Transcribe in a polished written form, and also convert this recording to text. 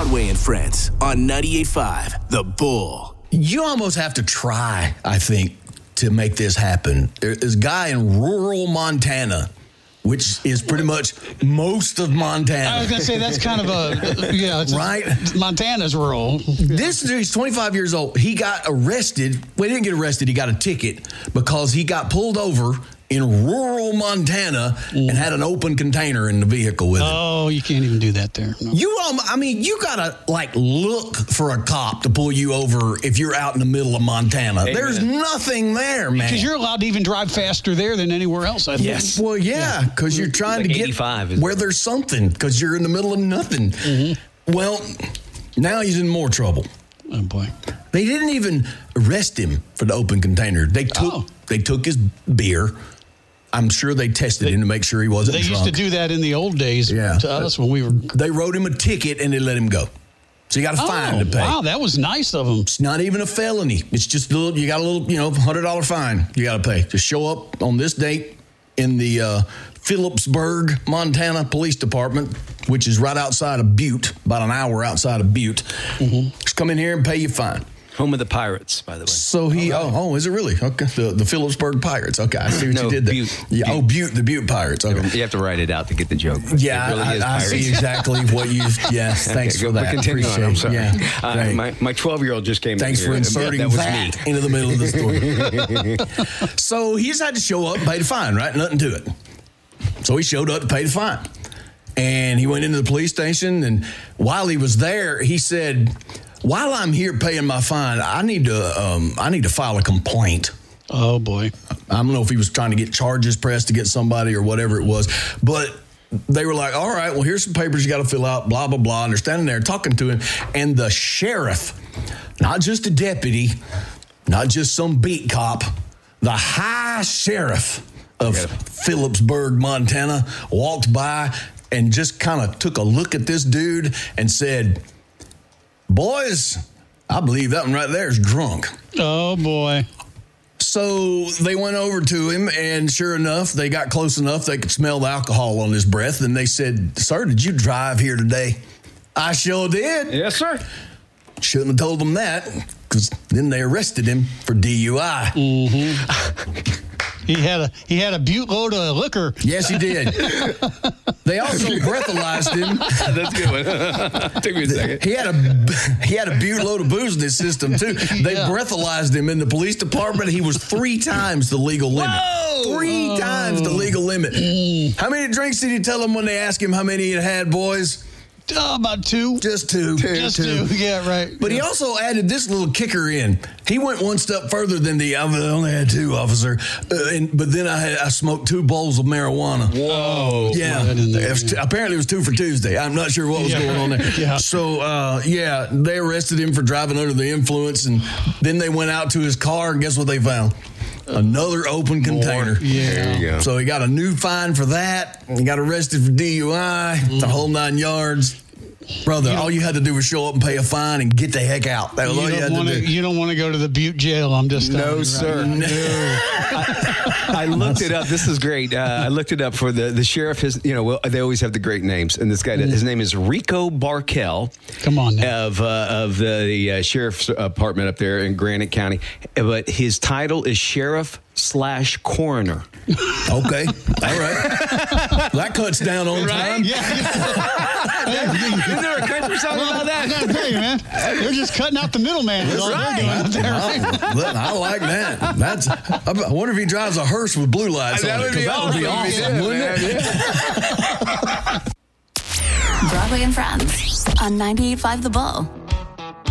Broadway and Friends on 98.5 The Bull. You almost have to try, I think, to make this happen. There's a guy in rural Montana, which is pretty much most of Montana. I was going to say that's kind of it's right? Montana's rural. This dude, he's 25 years old. He got arrested. Well, he didn't get arrested. He got a ticket because he got pulled over in rural Montana and had an open container in the vehicle with him. Oh, you can't even do that there. No. You gotta look for a cop to pull you over if you're out in the middle of Montana. Amen. There's nothing there, man. Because you're allowed to even drive faster there than anywhere else, I think. Yes. Well, yeah, because you're trying to get 85 where there's something, because you're in the middle of nothing. Mm-hmm. Well, now he's in more trouble. Oh, boy. They didn't even arrest him for the open container. They took his beer. I'm sure they tested him to make sure he wasn't drunk. They used to do that in the old days to us when we were... They wrote him a ticket and they let him go. So you got a fine to pay. Wow, that was nice of them. It's not even a felony. It's just you got a little, $100 fine you got to pay. Just show up on this date in the Phillipsburg, Montana Police Department, which is right outside of Butte, about an hour outside of Butte. Mm-hmm. Just come in here and pay your fine. Home of the Pirates, by the way. So is it really? Okay. The Phillipsburg Pirates. Okay, I see what you did there. Butte. Yeah, Butte, the Butte Pirates. Okay. You have to write it out to get the joke. Yeah, really I see exactly what you... Yes, thanks for that. Continue on, I'm sorry. Yeah, my 12-year-old just came Thanks in for here. inserting that into the middle of the story. So he just had to show up and pay the fine, right? Nothing to it. So he showed up to pay the fine. And he went into the police station, and while he was there, he said... While I'm here paying my fine, I need to file a complaint. Oh, boy. I don't know if he was trying to get charges pressed against somebody or whatever it was, but they were like, all right, well, here's some papers you got to fill out, blah, blah, blah. And they're standing there talking to him. And the sheriff, not just a deputy, not just some beat cop, the high sheriff of Phillipsburg, Montana, walked by and just kind of took a look at this dude and said... Boys, I believe that one right there is drunk. Oh, boy. So they went over to him, and sure enough, they got close enough they could smell the alcohol on his breath, and they said, "Sir, did you drive here today?" "I sure did." "Yes, sir." Shouldn't have told them that, because then they arrested him for DUI. Mm-hmm. He had a butte load of liquor. Yes, he did. They also breathalyzed him. That's a good one. Took me a second. He had a butte load of booze in his system, too. They breathalyzed him in the police department. He was 3 times the legal limit. Whoa! 3 times the legal limit. How many drinks did he tell them when they asked him how many he had, boys? About 2. Just 2. Just 2. Yeah, right. But he also added this little kicker in. He went one step further than I only had 2, officer. But then I smoked 2 bowls of marijuana. Whoa. Yeah. Apparently it was 2 for Tuesday. I'm not sure what was going on there. Yeah. So, they arrested him for driving under the influence. And then they went out to his car, and guess what they found? Another open container. Yeah. There you go. So he got a new fine for that. He got arrested for DUI, the whole 9 yards. Brother, all you had to do was show up and pay a fine and get the heck out. That was all you had to do. You don't want to go to the Butte jail. I'm just telling you. No, sir. Right. No. I looked it up. This is great. I looked it up for the sheriff. They always have the great names. And this guy, his name is Rico Barkel. Come on now. Of the sheriff's department up there in Granite County. But his title is sheriff/coroner. Okay. All right. That cuts down on time. Is there a country song about that? I gotta tell you, man. They're just cutting out the middleman. That's right. I like that. I wonder if he drives a hearse with blue lights on it, because that would be awesome, wouldn't it? Broadway and Friends on 98.5 The Bull.